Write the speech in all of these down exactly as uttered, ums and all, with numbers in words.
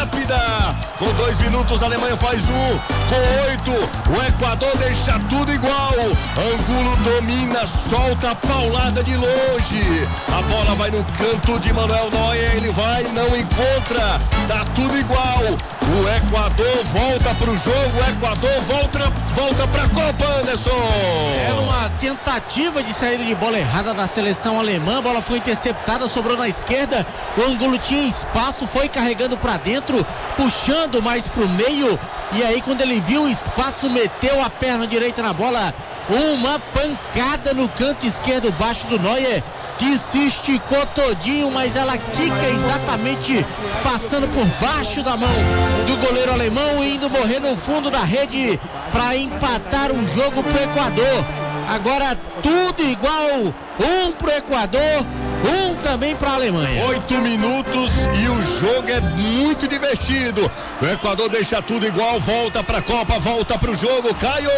rápida. Com dois minutos, a Alemanha faz um. Com oito, o Equador deixa tudo igual. Angulo domina, solta a paulada de longe. A bola vai no canto de Manuel Neuer. Ele vai, não encontra. Tá tudo igual. O Equador volta pro jogo. O Equador volta, volta pra Copa, Anderson. Era uma tentativa de saída de bola errada da seleção alemã. A bola foi interceptada, sobrou na esquerda. O Angulo tinha espaço, foi carregando pra dentro, puxando mais pro meio. E aí, quando ele viu o espaço, meteu a perna direita na bola. Uma pancada no canto esquerdo, baixo do Neuer, que se esticou todinho, mas ela quica exatamente passando por baixo da mão do goleiro alemão e indo morrer no fundo da rede para empatar o jogo pro Equador. Agora tudo igual, um pro Equador, um também para a Alemanha. Oito minutos e o jogo é muito divertido. O Equador deixa tudo igual, volta pra Copa, volta pro jogo. Caio!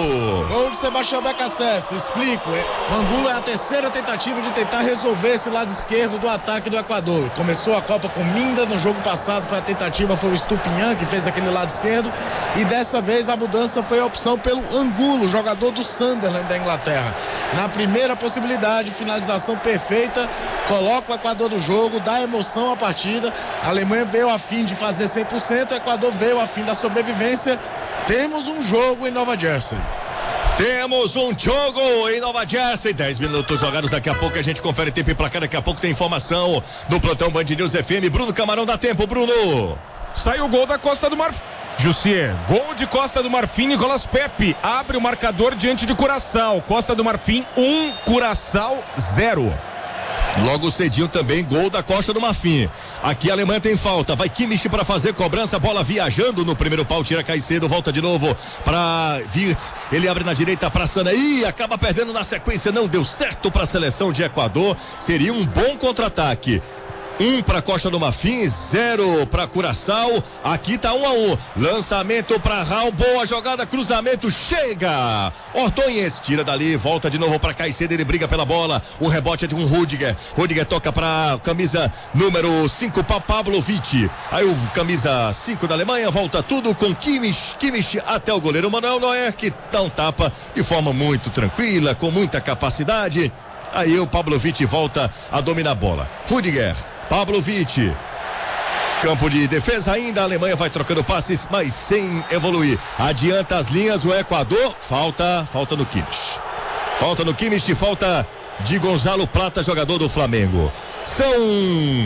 Gol de Sebastião Becassese, explico. O Angulo é a terceira tentativa de tentar resolver esse lado esquerdo do ataque do Equador. Começou a Copa com Minda, no jogo passado foi a tentativa, foi o Stupinhan que fez aquele lado esquerdo, e dessa vez a mudança foi a opção pelo Angulo, jogador do Sunderland da Inglaterra. Na primeira possibilidade, finalização perfeita, coloca o Equador no jogo, dá emoção à partida. A Alemanha veio a fim de fazer cem por cento, o Equador veio a fim da sobrevivência. Temos um jogo em Nova Jersey. Temos um jogo em Nova Jersey, dez minutos jogados, daqui a pouco a gente confere tempo e placar, daqui a pouco tem informação no plantão Band News F M. Bruno Camarão, dá tempo, Bruno. Saiu o gol da Costa do Marfim. Jussier, gol de Costa do Marfim, Nicolas Pepe abre o marcador diante de Curaçao. Costa do Marfim um, Curaçao zero. Logo cedinho também, gol da Costa do Marfim. Aqui a Alemanha tem falta, vai Kimmich para fazer cobrança, bola viajando no primeiro pau, tira Caicedo, volta de novo para Wirtz, ele abre na direita para Sanaí, acaba perdendo na sequência, não deu certo para a seleção de Equador, seria um bom contra-ataque. Um para Costa do Marfim, zero para Curaçao. Aqui tá um a um. Lançamento para Raul, boa jogada, cruzamento, chega. Ortonhas tira dali, volta de novo para Caicedo, ele briga pela bola. O rebote é de um Rudiger. Rudiger toca para camisa número cinco para Pavlovic. Aí o camisa cinco da Alemanha volta tudo com Kimmich, Kimmich até o goleiro Manuel Neuer, que dá um tapa de forma muito tranquila, com muita capacidade. Aí o Pavlovic volta a dominar a bola. Rudiger, Pavlovic, campo de defesa ainda, a Alemanha vai trocando passes, mas sem evoluir. Adianta as linhas o Equador, falta, falta no Kimmich. Falta no Kimmich, falta de Gonzalo Plata, jogador do Flamengo. São